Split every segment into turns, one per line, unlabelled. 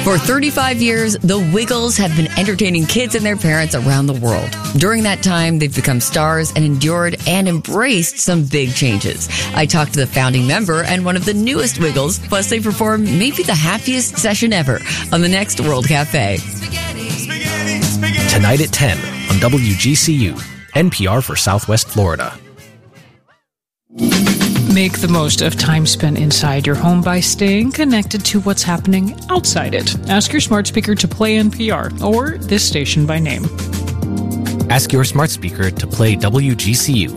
For 35 years, the Wiggles have been entertaining kids and their parents around the world. During that time, they've become stars and endured and embraced some big changes. I talked to the founding member and one of the newest Wiggles, plus they performed maybe the happiest session ever on the next World Cafe.
Tonight at 10 on WGCU, NPR for Southwest Florida.
Make the most of time spent inside your home by staying connected to what's happening outside it. Ask your smart speaker to play NPR or this station by name.
Ask your smart speaker to play WGCU.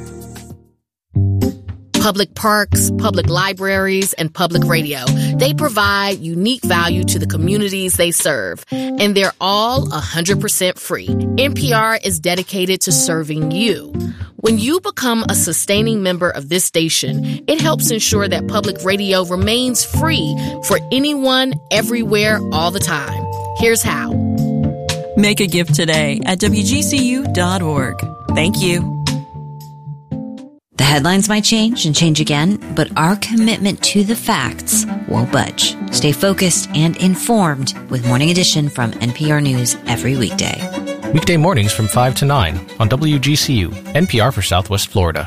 Public parks, public libraries, and public radio. They provide unique value to the communities they serve, and they're all 100% free. NPR is dedicated to serving you. When you become a sustaining member of this station, it helps ensure that public radio remains free for anyone, everywhere, all the time. Here's how.
Make a gift today at WGCU.org. Thank you.
The headlines might change and change again, but our commitment to the facts won't budge. Stay focused and informed with Morning Edition from NPR News every weekday.
Weekday mornings from 5 to 9 on WGCU, NPR for Southwest Florida.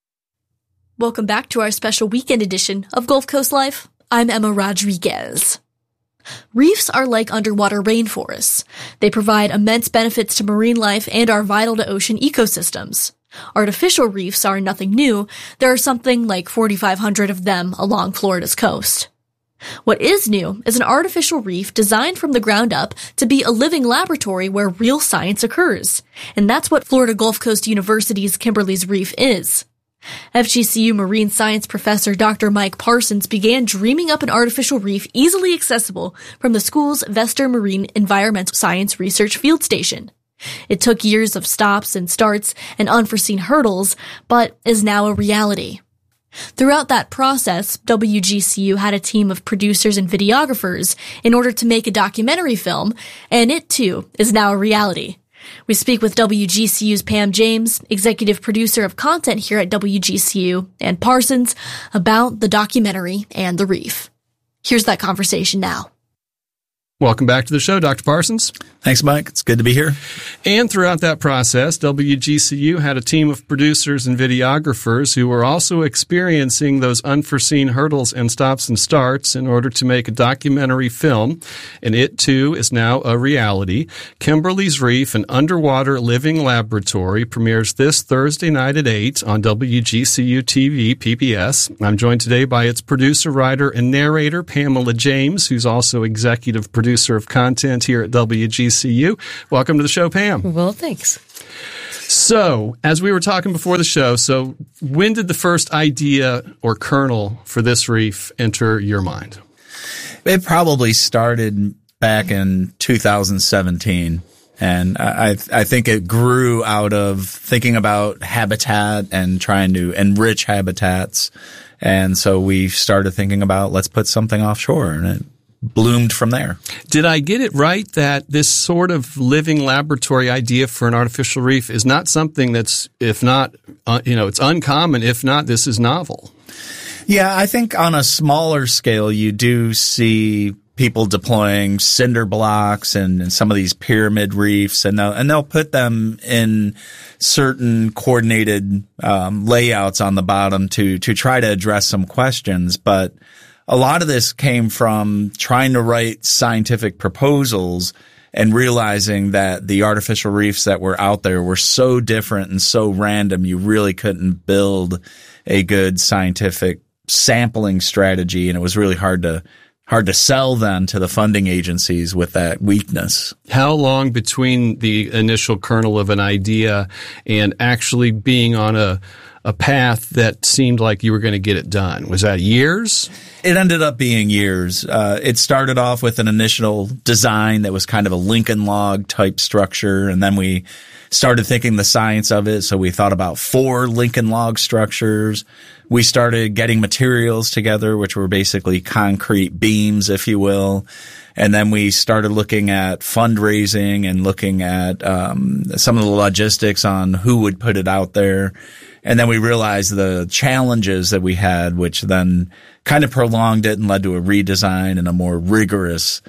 Welcome back to our special weekend edition of Gulf Coast Life. I'm Emma Rodriguez. Reefs are like underwater rainforests. They provide immense benefits to marine life and are vital to ocean ecosystems. Artificial reefs are nothing new. There are something like 4,500 of them along Florida's coast. What is new is an artificial reef designed from the ground up to be a living laboratory where real science occurs. And that's what Florida Gulf Coast University's Kimberly's Reef is. FGCU marine science professor Dr. Mike Parsons began dreaming up an artificial reef easily accessible from the school's Vester Marine Environmental Science Research Field Station. It took years of stops and starts and unforeseen hurdles, but is now a reality. Throughout that process, WGCU had a team of producers and videographers in order to make a documentary film, and it too is now a reality. We speak with WGCU's Pam James, executive producer of content here at WGCU, and Parsons about the documentary and the reef. Here's that conversation now.
Welcome back to the show, Dr. Parsons.
Thanks, Mike. It's good to be here.
And throughout that process, WGCU had a team of producers and videographers who were also experiencing those unforeseen hurdles and stops and starts in order to make a documentary film. And it, too, is now a reality. Kimberly's Reef, an underwater living laboratory, premieres this Thursday night at 8 on WGCU TV, PBS. I'm joined today by its producer, writer, and narrator, Pamela James, who's also executive producer of content here at WGCU. Welcome to the show, Pam.
Well, thanks.
So, as we were talking before the show, when did the first idea or kernel for this reef enter your mind?
It probably started back in 2017. And I think it grew out of thinking about habitat and trying to enrich habitats. And so we started thinking about, let's put something offshore, and it bloomed from there.
Did I get it right that this sort of living laboratory idea for an artificial reef is not something that's, if not, it's uncommon, if not, this is novel?
Yeah, I think on a smaller scale, you do see people deploying cinder blocks and some of these pyramid reefs, and they'll put them in certain coordinated layouts on the bottom to try to address some questions. But a lot of this came from trying to write scientific proposals and realizing that the artificial reefs that were out there were so different and so random, you really couldn't build a good scientific sampling strategy, and it was really hard to sell then to the funding agencies with that weakness.
How long between the initial kernel of an idea and actually being on a path that seemed like you were going to get it done? Was that years?
It ended up being years. It started off with an initial design that was kind of a Lincoln log type structure, and then we started thinking the science of it, so we thought about 4 Lincoln log structures. We started getting materials together, which were basically concrete beams, if you will. And then we started looking at fundraising and looking at some of the logistics on who would put it out there. And then we realized the challenges that we had, which then kind of prolonged it and led to a redesign and a more rigorous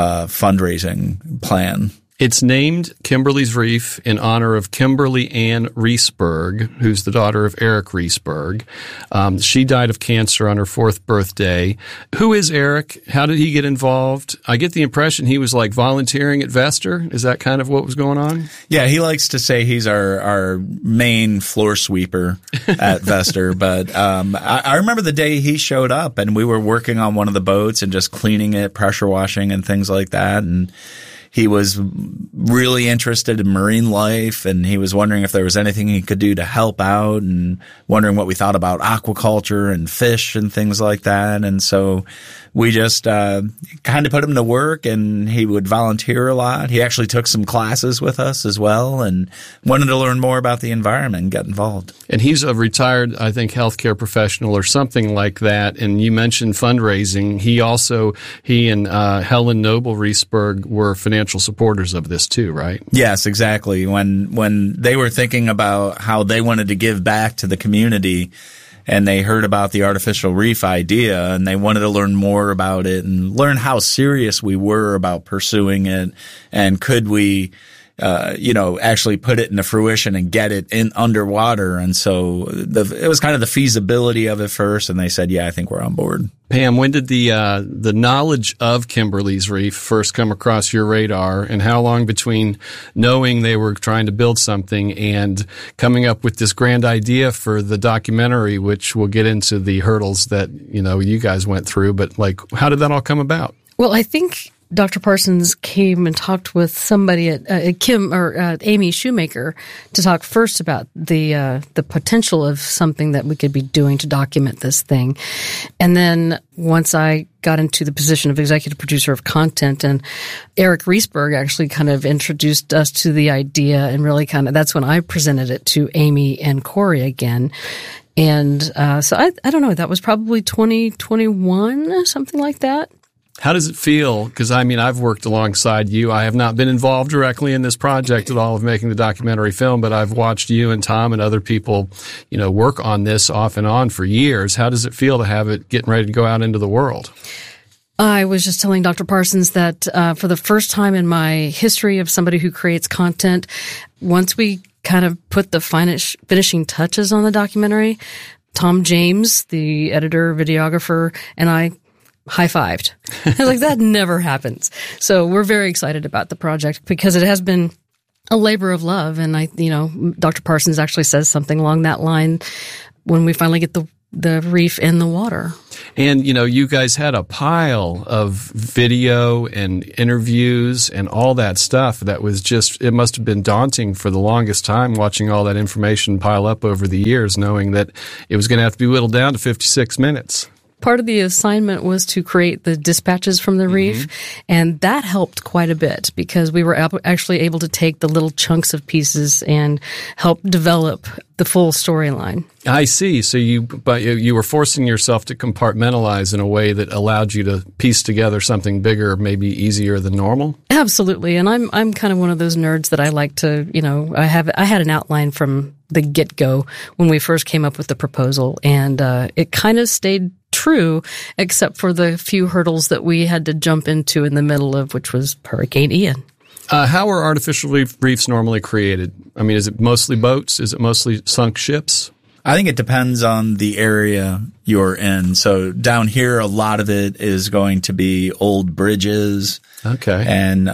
fundraising plan.
It's named Kimberly's Reef in honor of Kimberly Ann Reesberg, who's the daughter of Eric Reesberg. She died of cancer on her 4th birthday. Who is Eric? How did he get involved? I get the impression he was like volunteering at Vester. Is that kind of what was going on?
Yeah, he likes to say he's our main floor sweeper at Vester. But I remember the day he showed up and we were working on one of the boats and just cleaning it, pressure washing and things like that. And he was really interested in marine life, and he was wondering if there was anything he could do to help out and wondering what we thought about aquaculture and fish and things like that. And so we just kind of put him to work, and he would volunteer a lot. He actually took some classes with us as well and wanted to learn more about the environment and get involved.
And he's a retired, I think, healthcare professional or something like that. And you mentioned fundraising. He and Helen Noble Reesberg were financial supporters of this too, right?
Yes, exactly. When they were thinking about how they wanted to give back to the community, and they heard about the artificial reef idea, and they wanted to learn more about it and learn how serious we were about pursuing it, and could we actually put it into fruition and get it in underwater. And so it was kind of the feasibility of it first, and they said, yeah, I think we're on board.
Pam, when did the knowledge of Kimberly's Reef first come across your radar, and how long between knowing they were trying to build something and coming up with this grand idea for the documentary, which we'll get into the hurdles that, you guys went through, but how did that all come about?
Well, I think Dr. Parsons came and talked with somebody at Amy Shoemaker to talk first about the potential of something that we could be doing to document this thing. And then once I got into the position of executive producer of content, and Eric Reesberg actually kind of introduced us to the idea, and really that's when I presented it to Amy and Corey again. And so I don't know, that was probably 2021, something like that.
How does it feel? Because, I've worked alongside you. I have not been involved directly in this project at all of making the documentary film, but I've watched you and Tom and other people, work on this off and on for years. How does it feel to have it getting ready to go out into the world?
I was just telling Dr. Parsons that for the first time in my history of somebody who creates content, once we kind of put the finishing touches on the documentary, Tom James, the editor, videographer, and I high-fived. I was like, that never happens. So we're very excited about the project because it has been a labor of love. And Dr. Parsons actually says something along that line when we finally get the reef in the water.
And, you guys had a pile of video and interviews and all that stuff that was it must have been daunting for the longest time watching all that information pile up over the years, knowing that it was going to have to be whittled down to 56 minutes.
Part of the assignment was to create the dispatches from the reef, and that helped quite a bit because we were actually able to take the little chunks of pieces and help develop the full storyline.
I see. So you were forcing yourself to compartmentalize in a way that allowed you to piece together something bigger, maybe easier than normal?
Absolutely. And I'm kind of one of those nerds that I like to, I had an outline from the get-go when we first came up with the proposal, and it kind of stayed true, except for the few hurdles that we had to jump into in the middle of, which was Hurricane Ian.
How are artificial reefs normally created? Is it mostly boats? Is it mostly sunk ships?
I think it depends on the area you're in. So down here, a lot of it is going to be old bridges.
Okay.
And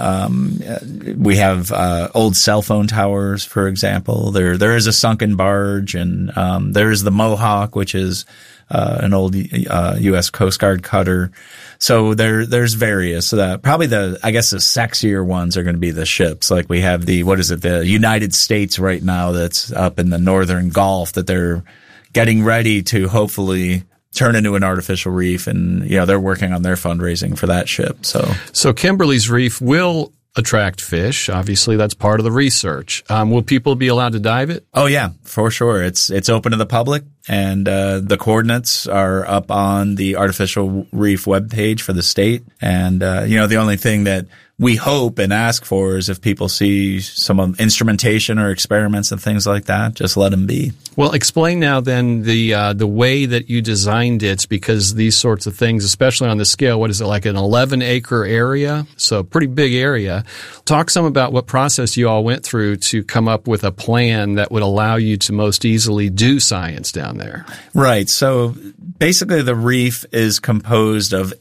we have old cell phone towers, for example. There is a sunken barge, and there is the Mohawk, which is an old U.S. Coast Guard cutter. So there's various. Probably the sexier ones are going to be the ships. Like we have the United States right now that's up in the northern Gulf that they're getting ready to hopefully turn into an artificial reef, and they're working on their fundraising for that ship. So
Kimberly's Reef will attract fish. Obviously, that's part of the research. Will people be allowed to dive it?
Oh yeah, for sure. It's open to the public, and the coordinates are up on the Artificial Reef webpage for the state. And the only thing that we hope and ask for is if people see some instrumentation or experiments and things like that, just let them be.
Well, explain now then the way that you designed it, because these sorts of things, especially on the scale, what is it, like an 11-acre area? So a pretty big area. Talk some about what process you all went through to come up with a plan that would allow you to most easily do science down there.
Right. So basically the reef is composed of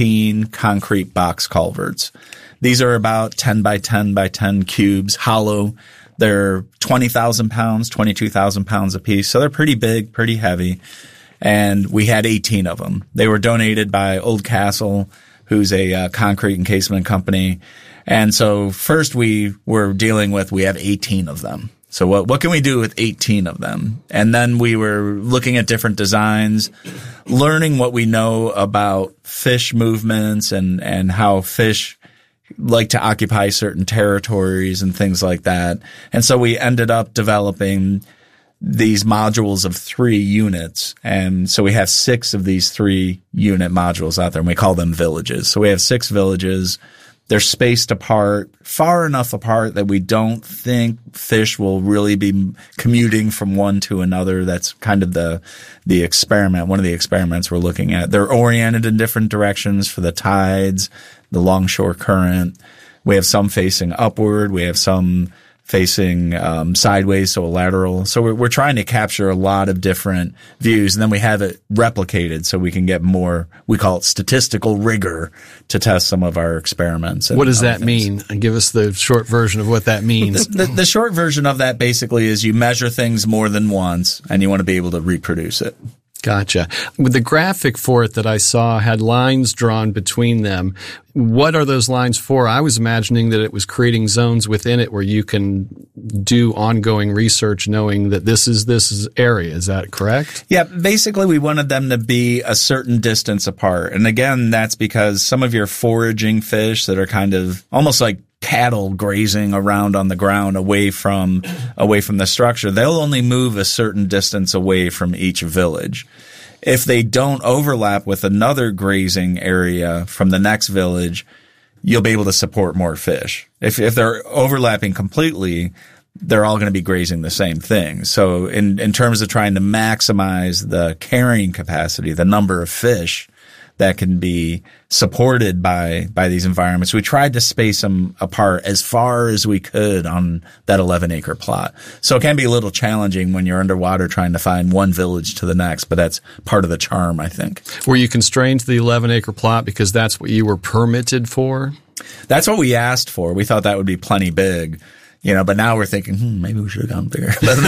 18 concrete box culverts. These are about 10 by 10 by 10 cubes, hollow. They're 20,000 pounds, 22,000 pounds a piece. So they're pretty big, pretty heavy. And we had 18 of them. They were donated by Old Castle, who's a concrete encasement company. And so first we were dealing with, we have 18 of them. So what can we do with 18 of them? And then we were looking at different designs, learning what we know about fish movements and how fish like to occupy certain territories and things like that. And so we ended up developing these modules of 3 units. And so we have 6 of these 3-unit modules out there, and we call them villages. So we have 6 villages. They're spaced apart, far enough apart that we don't think fish will really be commuting from one to another. That's kind of the experiment, one of the experiments we're looking at. They're oriented in different directions for the tides, the longshore current. We have some facing upward. We have some facing sideways, so a lateral. So we're trying to capture a lot of different views, and then we have it replicated so we can get more, we call it statistical rigor, to test some of our experiments.
What does that mean? And give us the short version of what that means.
The short version of that basically is you measure things more than once, and you want to be able to reproduce it.
Gotcha. With the graphic for it that I saw had lines drawn between them. What are those lines for? I was imagining that it was creating zones within it where you can do ongoing research knowing that this is area. Is that correct?
Yeah, basically we wanted them to be a certain distance apart. And again, that's because some of your foraging fish that are kind of almost like cattle grazing around on the ground away from the structure, they'll only move a certain distance away from each village. If they don't overlap with another grazing area from the next village, you'll be able to support more fish. If they're overlapping completely, they're all going to be grazing the same thing. So in terms of trying to maximize the carrying capacity, the number of fish that can be supported by these environments, we tried to space them apart as far as we could on that 11-acre plot. So it can be a little challenging when you're underwater trying to find one village to the next, but that's part of the charm, I think.
Were you constrained to the 11-acre plot because that's what you were permitted for?
That's what we asked for. We thought that would be plenty big. You know, but now we're thinking, maybe we should have gone bigger. But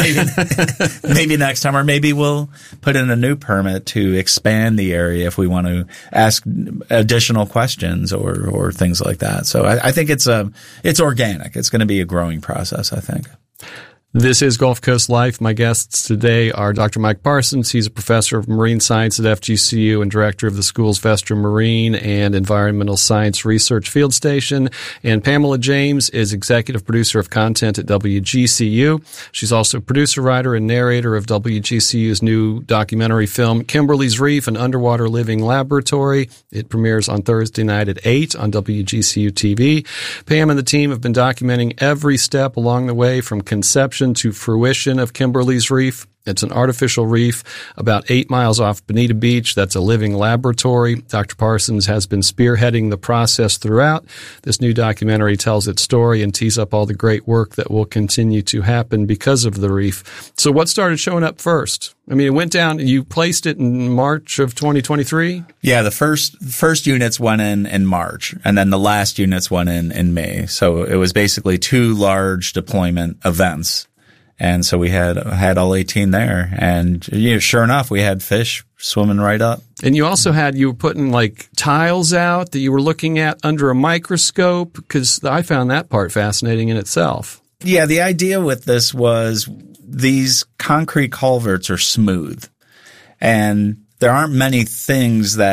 maybe next time, or maybe we'll put in a new permit to expand the area if we want to ask additional questions or things like that. So I think it's organic. It's going to be a growing process, I think.
This is Gulf Coast Life. My guests today are Dr. Mike Parsons. He's a professor of marine science at FGCU and director of the school's Vestra Marine and Environmental Science Research Field Station. And Pamela James is executive producer of content at WGCU. She's also producer, writer, and narrator of WGCU's new documentary film, Kimberly's Reef, an Underwater Living Laboratory. It premieres on Thursday night at 8 on WGCU TV. Pam and the team have been documenting every step along the way from conception to fruition of Kimberly's Reef. It's an artificial reef about 8 miles off Bonita Beach. That's a living laboratory. Dr. Parsons has been spearheading the process throughout. This new documentary tells its story and tees up all the great work that will continue to happen because of the reef. So what started showing up first? I mean, it went down, you placed it in March of 2023?
Yeah, the first units went in March, and then the last units went in May. So it was basically 2 large deployment events. And so we had all 18 there, and sure enough, we had fish swimming right up.
And you also you were putting like tiles out that you were looking at under a microscope, because I found that part fascinating in itself.
Yeah, the idea with this was these concrete culverts are smooth, and there aren't many things that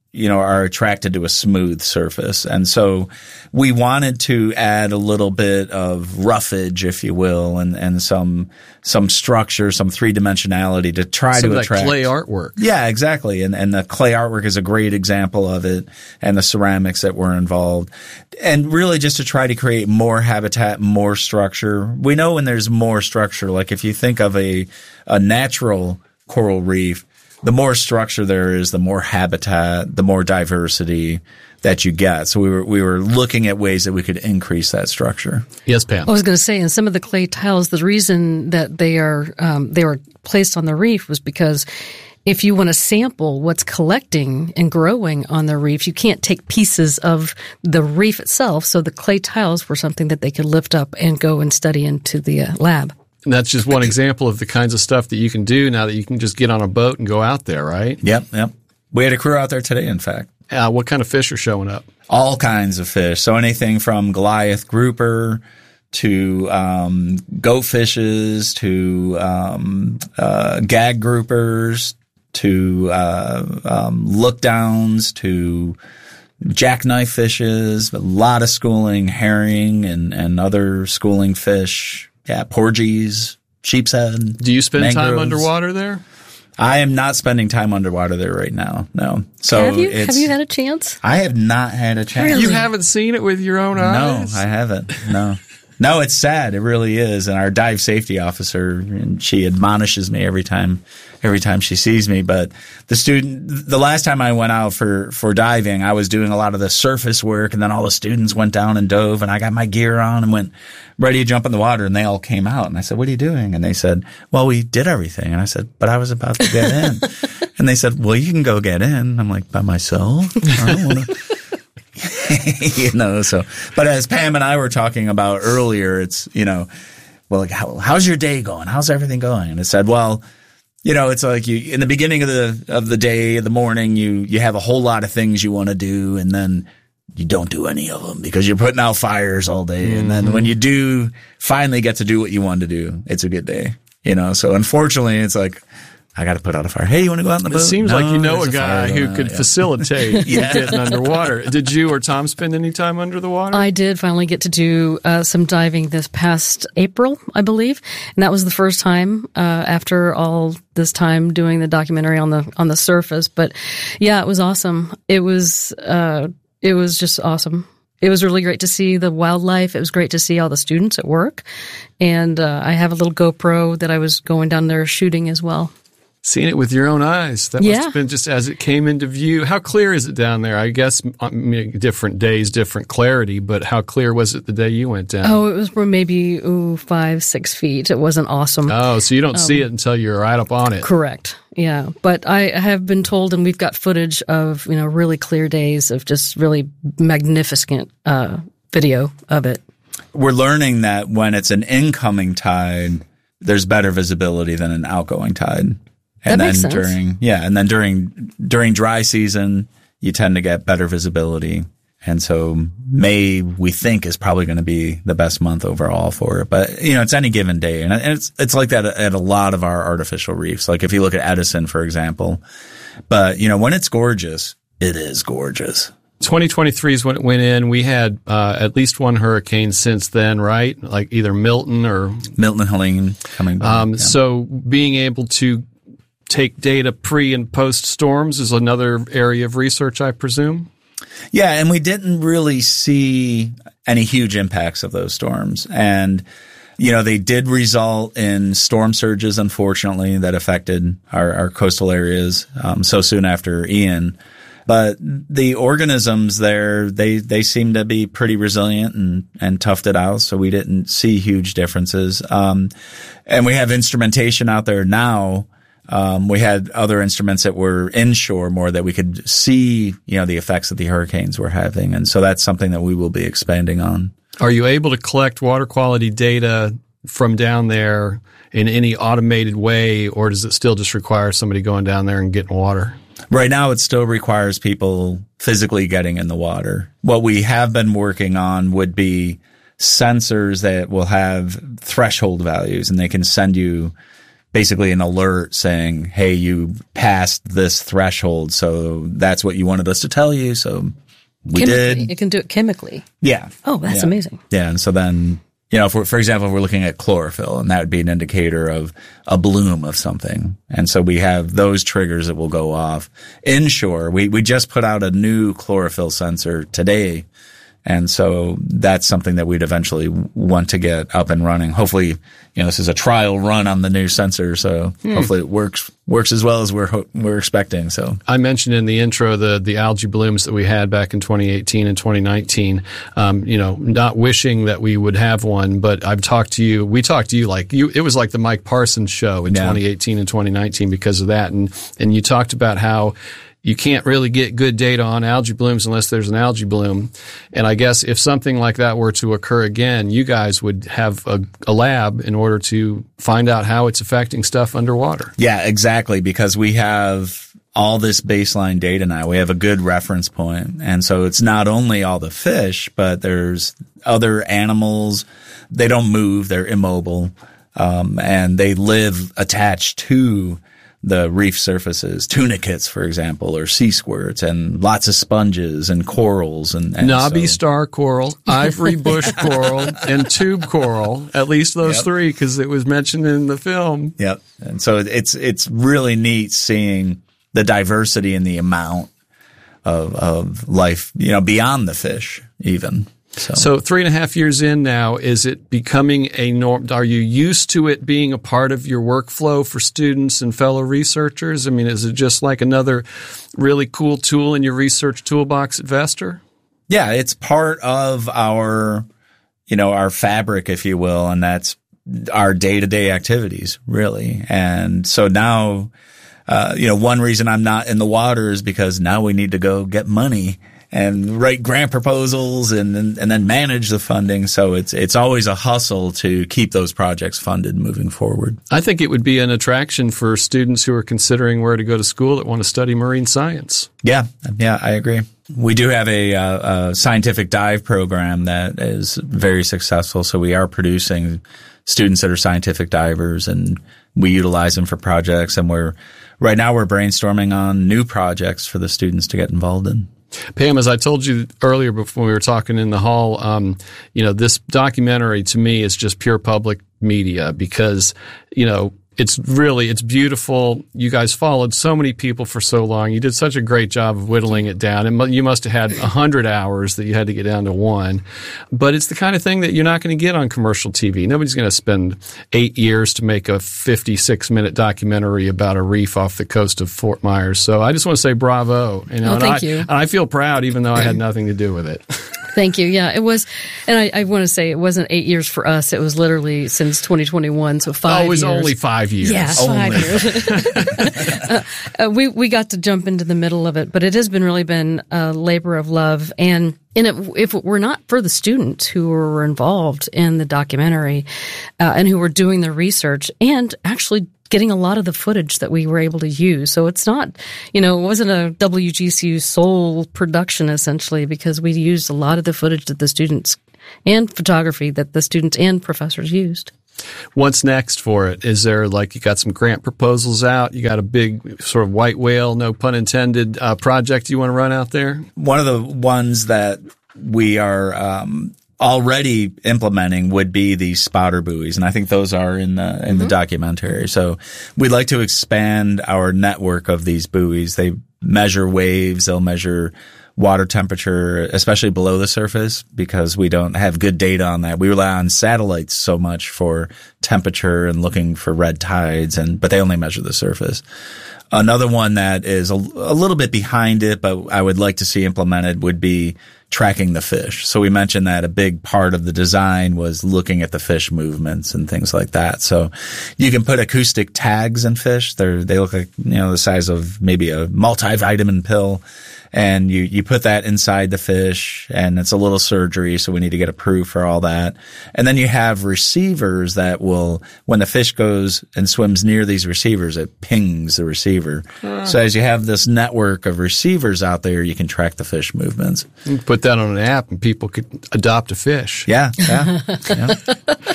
are attracted to a smooth surface. And so we wanted to add a little bit of roughage, if you will, and some structure, some three-dimensionality to try to attract.
Some clay artwork.
Yeah, exactly. And the clay artwork is a great example of it, and the ceramics that were involved. And really just to try to create more habitat, more structure. We know when there's more structure, like if you think of a natural coral reef, the more structure there is, the more habitat, the more diversity that you get. So we were looking at ways that we could increase that structure.
Yes, Pam.
I was going to say, in some of the clay tiles, the reason that they were placed on the reef was because if you want to sample what's collecting and growing on the reef, you can't take pieces of the reef itself. So the clay tiles were something that they could lift up and go and study into the lab.
And that's just one example of the kinds of stuff that you can do now that you can just get on a boat and go out there, right?
Yep. We had a crew out there today, in fact.
What kind of fish are showing up?
All kinds of fish. So anything from Goliath grouper to goatfishes to gag groupers to look-downs to jackknife fishes, a lot of schooling, herring and other schooling fish. Yeah, porgies, sheep's head.
Do you spend
mangroves.
time underwater there?
I am not spending time underwater there right now. No. So
have you had a chance?
I have not had a chance.
Really?
You haven't seen it with your own eyes?
No, I haven't. No. No, it's sad. It really is. And our dive safety officer, and she admonishes me every time she sees me. But the last time I went out for diving, I was doing a lot of the surface work, and then all the students went down and dove, and I got my gear on and went ready to jump in the water, and they all came out. And I said, "What are you doing?" And they said, "Well, we did everything." And I said, "But I was about to get in." And they said, "Well, you can go get in." I'm like, "By myself? I don't want to." But as Pam and I were talking about earlier, it's, well, like, how's your day going? How's everything going? And it said, well, it's like you, in the beginning of the day, of the morning, you have a whole lot of things you want to do, and then you don't do any of them because you're putting out fires all day. And then when you do finally get to do what you want to do, it's a good day, So unfortunately, it's like, I got to put out a fire. Hey, you want to go out in the boat?
It seems like a guy who could facilitate getting underwater. Did you or Tom spend any time under the water?
I did finally get to do some diving this past April, I believe, and that was the first time after all this time doing the documentary on the surface. But yeah, it was awesome. It was just awesome. It was really great to see the wildlife. It was great to see all the students at work, and I have a little GoPro that I was going down there shooting as well.
Seeing it with your own eyes. That must have been just as it came into view. How clear is it down there? I guess different days, different clarity, but how clear was it the day you went down?
Oh, it was maybe 5-6 feet. It wasn't awesome.
Oh, so you don't see it until you're right up on it.
Correct. Yeah. But I have been told, and we've got footage of, really clear days of just really magnificent video of it.
We're learning that when it's an incoming tide, there's better visibility than an outgoing tide. And
that makes sense.
During dry season, you tend to get better visibility. And so May, we think, is probably going to be the best month overall for it. But, it's any given day. And it's like that at a lot of our artificial reefs. Like if you look at Edison, for example. But, when it's gorgeous, it is gorgeous.
2023 is when it went in. We had at least one hurricane since then, right? Like either Milton and
Helene coming back.
So being able to take data pre and post storms is another area of research, I presume?
Yeah, and we didn't really see any huge impacts of those storms. And, they did result in storm surges, unfortunately, that affected our coastal areas so soon after Ian. But the organisms there, they seem to be pretty resilient and toughed it out, so we didn't see huge differences. And we have instrumentation out there now. We had other instruments that were inshore more that we could see, the effects that the hurricanes were having. And so that's something that we will be expanding on.
Are you able to collect water quality data from down there in any automated way, or does it still just require somebody going down there and getting water?
Right now, it still requires people physically getting in the water. What we have been working on would be sensors that will have threshold values, and they can send you basically an alert saying, hey, you passed this threshold, so that's what you wanted us to tell you, so we did.
It can do it chemically.
Yeah.
Oh, that's amazing.
Yeah, and so then, for example, if we're looking at chlorophyll, and that would be an indicator of a bloom of something. And so we have those triggers that will go off. Inshore, we just put out a new chlorophyll sensor today. And so that's something that we'd eventually want to get up and running. Hopefully, this is a trial run on the new sensor, so hopefully it works as well as we're expecting. So
I mentioned in the intro the algae blooms that we had back in 2018 and 2019. Not wishing that we would have one, but we talked to you it was like the Mike Parsons show in 2018 and 2019 because of that, and you talked about how you can't really get good data on algae blooms unless there's an algae bloom. And I guess if something like that were to occur again, you guys would have a lab in order to find out how it's affecting stuff underwater.
Yeah, exactly, because we have all this baseline data now. We have a good reference point. And so it's not only all the fish, but there's other animals. They don't move. They're immobile. And they live attached to the reef surfaces, tunicates, for example, or sea squirts, and lots of sponges and corals and
knobby star coral, ivory bush coral, and tube coral. At least those three, because it was mentioned in the film.
Yep. And so it's really neat seeing the diversity and the amount of life, beyond the fish even.
So 3.5 years in now, is it becoming a norm? Are you used to it being a part of your workflow for students and fellow researchers? I mean, is it just like another really cool tool in your research toolbox at Vester?
Yeah, it's part of our fabric, if you will, and that's our day-to-day activities, really. And so now, one reason I'm not in the water is because now we need to go get money and write grant proposals and then manage the funding. So it's always a hustle to keep those projects funded moving forward.
I think it would be an attraction for students who are considering where to go to school that want to study marine science.
Yeah, I agree. We do have a scientific dive program that is very successful. So we are producing students that are scientific divers, and we utilize them for projects. And right now we're brainstorming on new projects for the students to get involved in.
Pam, as I told you earlier before we were talking in the hall, this documentary to me is just pure public media because, it's beautiful. You guys followed so many people for so long. You did such a great job of whittling it down. And you must have had 100 hours that you had to get down to one. But it's the kind of thing that you're not going to get on commercial TV. Nobody's going to spend 8 years to make a 56-minute documentary about a reef off the coast of Fort Myers. So I just want to say bravo.
Thank you.
And I feel proud, even though I had nothing to do with it.
Thank you. Yeah, it was. And I want to say it wasn't 8 years for us. It was literally since 2021, so 5 years.
Oh, it was only 5 years.
Yeah, 5 years. We got to jump into the middle of it, but it has really been a labor of love. And if it were not for the students who were involved in the documentary and who were doing the research and actually getting a lot of the footage that we were able to use. So it's not, it wasn't a WGCU sole production essentially, because we used a lot of the footage that the students and photography that the students and professors used.
What's next for it? Is there you got some grant proposals out? You got a big sort of white whale, no pun intended, project you want to run out there?
One of the ones that we are, already implementing would be these spotter buoys, and I think those are in the documentary. So we'd like to expand our network of these buoys. They measure waves, they'll measure water temperature, especially below the surface, because we don't have good data on that. We rely on satellites so much for temperature and looking for red tides, but they only measure the surface. Another one that is a little bit behind it, but I would like to see implemented would be tracking the fish. So we mentioned that a big part of the design was looking at the fish movements and things like that. So you can put acoustic tags in fish. They look like, the size of maybe a multivitamin pill. And you put that inside the fish, and it's a little surgery, so we need to get approved for all that. And then you have receivers that will, when the fish goes and swims near these receivers, it pings the receiver. So as you have this network of receivers out there, you can track the fish movements.
You can put that on an app, and people could adopt a fish.
Yeah.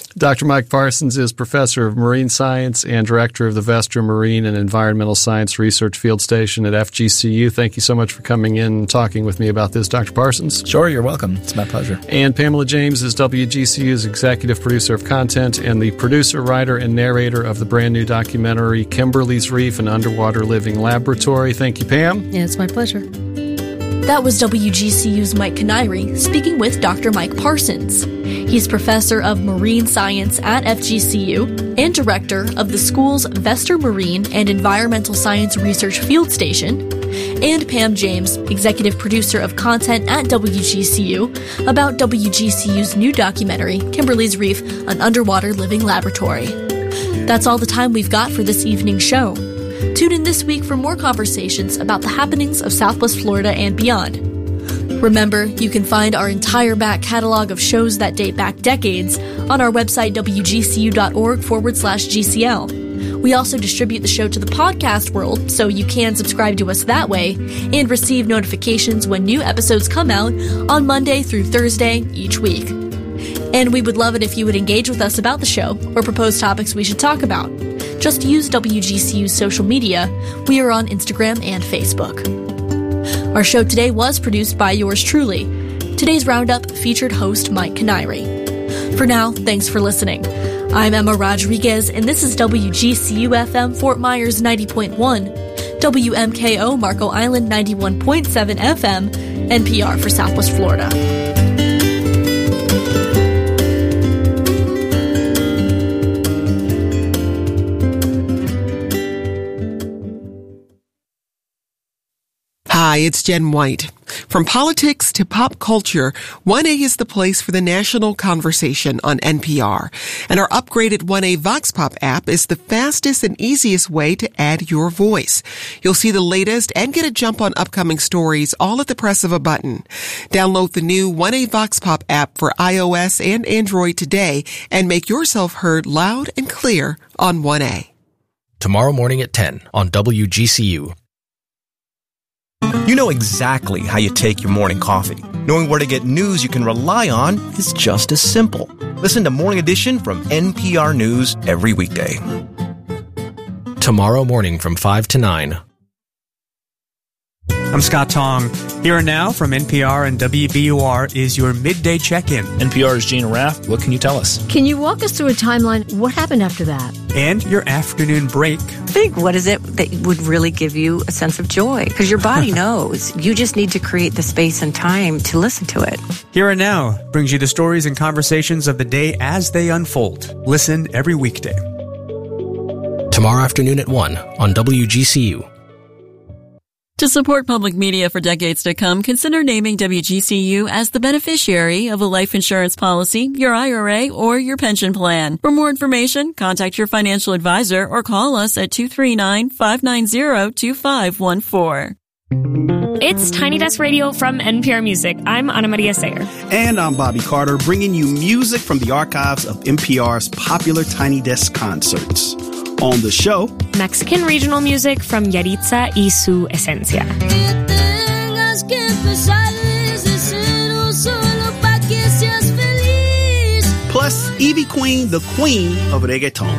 Dr. Mike Parsons is professor of marine science and director of the Vestra Marine and Environmental Science Research Field Station at FGCU. Thank you so much for coming in and talking with me about this, Dr. Parsons.
Sure, you're welcome. It's my pleasure.
And Pamela James is WGCU's executive producer of content and the producer, writer, and narrator of the brand new documentary Kimberly's Reef, an Underwater Living Laboratory. Thank you, Pam.
Yeah, it's my pleasure.
That was WGCU's Mike Canary speaking with Dr. Mike Parsons. He's professor of marine science at FGCU and director of the school's Vestra Marine and Environmental Science Research Field Station, and Pam James, executive producer of content at WGCU, about WGCU's new documentary, Kimberly's Reef, an Underwater Living Laboratory. That's all the time we've got for this evening's show. Tune in this week for more conversations about the happenings of Southwest Florida and beyond. Remember, you can find our entire back catalog of shows that date back decades on our website, wgcu.org/GCL. We also distribute the show to the podcast world, so you can subscribe to us that way and receive notifications when new episodes come out on Monday through Thursday each week. And we would love it if you would engage with us about the show or propose topics we should talk about. Just use WGCU's social media. We are on Instagram and Facebook. Our show today was produced by yours truly. Today's Roundup featured host Mike Canary. For now, thanks for listening. I'm Emma Rodriguez, and this is WGCU-FM Fort Myers 90.1, WMKO Marco Island 91.7 FM, NPR for Southwest Florida.
Hi, it's Jen White. From politics to pop culture, 1A is the place for the national conversation on NPR. And our upgraded 1A Vox Pop app is the fastest and easiest way to add your voice. You'll see the latest and get a jump on upcoming stories all at the press of a button. Download the new 1A Vox Pop app for iOS and Android today and make yourself heard loud and clear on 1A.
Tomorrow morning at 10 on WGCU.
You know exactly how you take your morning coffee. Knowing where to get news you can rely on is just as simple. Listen to Morning Edition from NPR News every weekday.
Tomorrow morning from 5 to 9.
I'm Scott Tong. Here and now from NPR and WBUR is your midday check-in.
NPR's Gina Raff. What can you tell us?
Can you walk us through a timeline? What happened after that?
And your afternoon break.
Think, what is it that would really give you a sense of joy? Because your body knows. You just need to create the space and time to listen to it.
Here and Now brings you the stories and conversations of the day as they unfold. Listen every weekday.
Tomorrow afternoon at 1 on WGCU.
To support public media for decades to come, consider naming WGCU as the beneficiary of a life insurance policy, your IRA, or your pension plan. For more information, contact your financial advisor or call us at 239-590-2514.
It's Tiny Desk Radio from NPR Music. I'm Ana Maria Sayer.
And I'm Bobby Carter, bringing you music from the archives of NPR's popular Tiny Desk concerts. On the show,
Mexican regional music from Yaritza y su Esencia.
Plus, Ivy Queen, the queen of reggaeton.